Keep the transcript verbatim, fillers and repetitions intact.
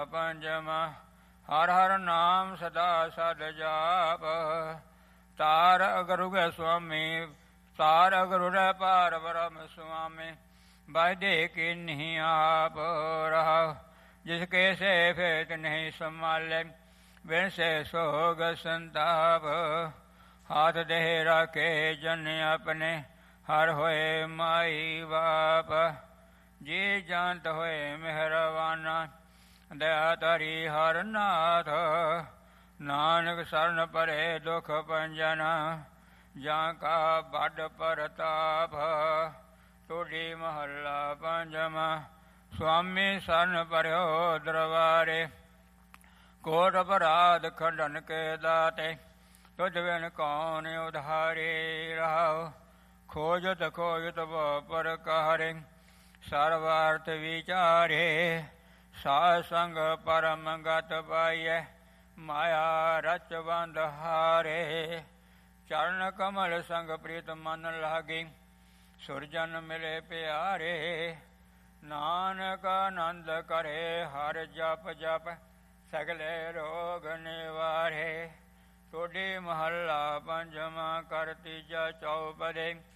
ਪੰਜਵਾਂ ਹਰ ਹਰ ਨਾਮ ਸਦਾ ਸਦ ਜਾਪ। ਤਾਰ ਅਗਰ ਉਗੈ ਸੁਆਮੀ ਤਾਰ ਅਗਰ ਉਰੈ ਪਾਰ ਬ੍ਰਹਮ ਸੁਆਮੀ। ਵਾਜਦੇ ਕੀ ਨਹੀਂ ਆਪ ਰਹਾ ਜਿਸ ਕੇ ਸੇ ਫੇਤ ਨਹੀਂ ਸੰਭਾਲੇ। ਬਿਨ ਸੇ ਸੋਗ ਸੰਤਾਪ ਹਾਥ ਦੇਹ ਰਾਖੇ ਜਨ ਆਪਣੇ। ਹਰ ਹੋਏ ਮਾਈ ਬਾਪ ਜੀ ਜਾਨਤ ਹੋਏ ਮਿਹਰਵਾਨਾ। ਦਇਆ ਧਰੀ ਹਰ ਨਾਥ ਨਾਨਕ ਸਰਨ ਪਰੇ ਦੁਖ ਭੰਜਨ। ਜਾਂ ਕਾ ਵੱਡ ਪ੍ਰਤਾਪ ਟੋਡੀ ਮਹੱਲਾ ਪੰਜਵਾਂ। ਸੁਆਮੀ ਸਰਨ ਪਰਿਓ ਦਰਬਾਰੇ। ਕੋਟ ਅਪਰਾਧ ਖੰਡਨ ਕੇ ਦਾਤੇ। ਤੁਧ ਬਿਨ ਕੌਣ ਉਧਾਰੇ ਰਹਾਉ। ਖੋਜਤ ਖੋਜਤ ਬਹੁ ਪ੍ਰਕਾਰੇ। ਸਰਵਾਰਥ ਵਿਚਾਰੇ ਸਾਧ ਸੰਗ ਪਰਮ ਗਤ ਪਾਈਐ। ਮਾਇਆ ਰਚ ਬੰਧ ਹਾਰੇ। ਚਰਨ ਕਮਲ ਸੰਗ ਪ੍ਰੀਤ ਮਨ ਲਾਗੇ। ਸੁਰਜਨ ਮਿਲੇ ਪਿਆਰੇ। ਨਾਨਕ ਆਨੰਦ ਕਰੇ ਹਰ ਜਪ ਜਪ। ਸਗਲੇ ਰੋਗ ਨਿਵਾਰੇ। ਟੋਡੀ ਮਹੱਲਾ ਪੰਜਵਾਂ ਕਰ ਤੀਜਾ ਚੌਪਦੇ।